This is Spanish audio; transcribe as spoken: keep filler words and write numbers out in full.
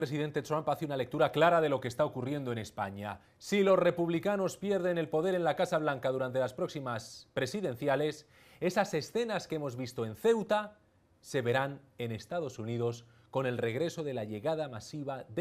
El presidente Trump hace una lectura clara de lo que está ocurriendo en España. Si los republicanos pierden el poder en la Casa Blanca durante las próximas presidenciales, esas escenas que hemos visto en Ceuta se verán en Estados Unidos con el regreso de la llegada masiva de